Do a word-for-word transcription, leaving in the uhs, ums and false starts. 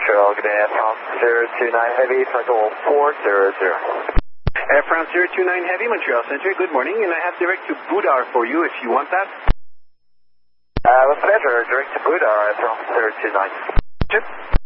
Montreal, good day, Air France zero two nine Heavy, flight all four zero zero. Air France zero two nine Heavy, Montreal Center, good morning, and I have direct to Boudar for you if you want that. Uh, with pleasure, direct to Boudar, Air France zero two nine.